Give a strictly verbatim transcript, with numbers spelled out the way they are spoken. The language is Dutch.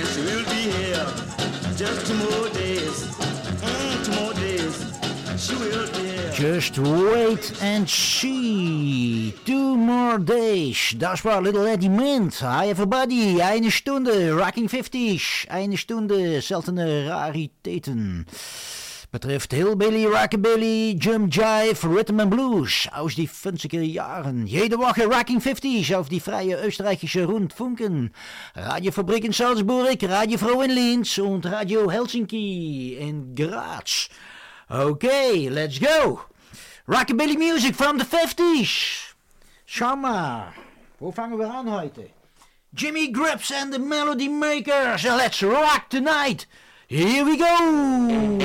and she will be here just two more days. Mm, two more days. She will be here. Just wait and see. Two more days. Das war Little Eddie Mint. Hi everybody. Eine Stunde. Rocking fifties. Eine Stunde. Seltene Raritäten. Betrifft Hillbilly, Rockabilly, Jump Jive, Rhythm and Blues aus die fünfziger Jahren. Jede Woche Rocking fifties auf die freie österreichische Rundfunken. Radiofabrik in Salzburg, Radio Frau in Linz und Radio Helsinki in Graz. Okay, let's go. Rockabilly music from the fifties. Schau mal, wo fangen wir an heute? Jimmy Grips and the Melody Makers. Let's rock tonight. Here we go.